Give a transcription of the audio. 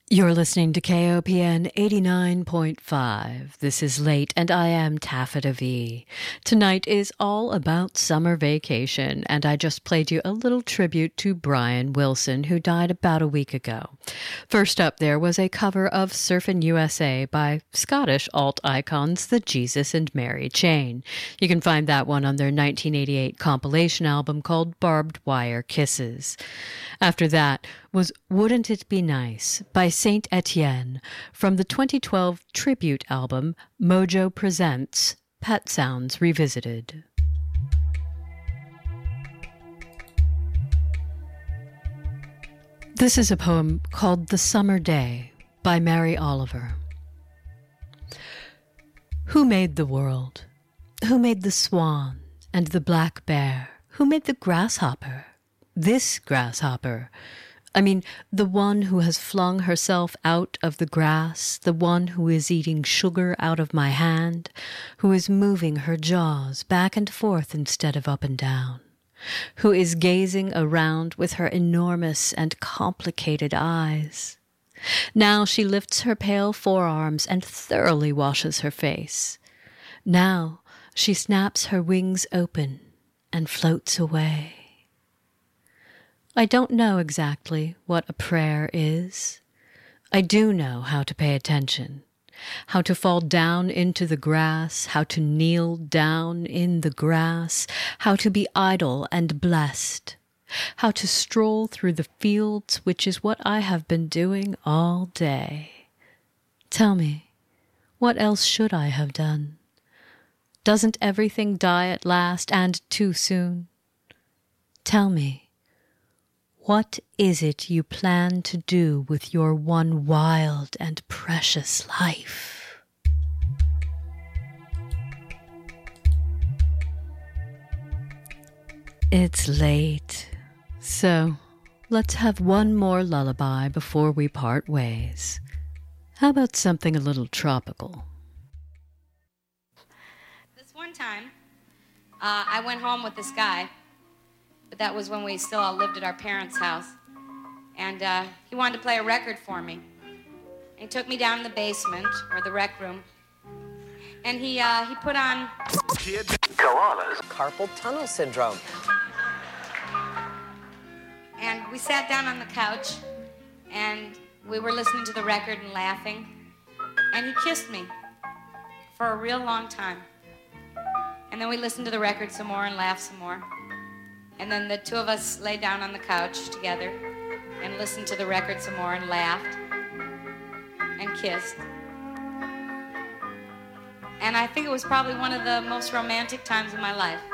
You're listening to KOPN 89.5. This is Late, and I am Taffeta V. Tonight is all about summer vacation, and I just played you a little tribute to Brian Wilson, who died about a week ago. First up there was a cover of Surfin' USA by Scottish alt icons The Jesus and Mary Chain. You can find that one on their 1988 compilation album called Barbed Wire Kisses. After that was Wouldn't It Be Nice by Saint Etienne from the 2012 tribute album Mojo Presents Pet Sounds Revisited. This is a poem called The Summer Day by Mary Oliver. Who made the world? Who made the swan and the black bear? Who made the grasshopper? This grasshopper? I mean, the one who has flung herself out of the grass, the one who is eating sugar out of my hand, who is moving her jaws back and forth instead of up and down, who is gazing around with her enormous and complicated eyes. Now she lifts her pale forearms and thoroughly washes her face. Now she snaps her wings open and floats away. I don't know exactly what a prayer is. I do know how to pay attention, how to fall down into the grass, how to kneel down in the grass, how to be idle and blessed, how to stroll through the fields, which is what I have been doing all day. Tell me, what else should I have done? Doesn't everything die at last and too soon? Tell me, what is it you plan to do with your one wild and precious life? It's late, so let's have one more lullaby before we part ways. How about something a little tropical? This one time, I went home with this guy. But that was when we still all lived at our parents' house. And he wanted to play a record for me. And he took me down in the basement, or the rec room. And he put on... Koalas. Carpal tunnel syndrome. And we sat down on the couch, and we were listening to the record and laughing. And he kissed me for a real long time. And then we listened to the record some more and laughed some more. And then the two of us lay down on the couch together and listened to the record some more and laughed and kissed. And I think it was probably one of the most romantic times of my life.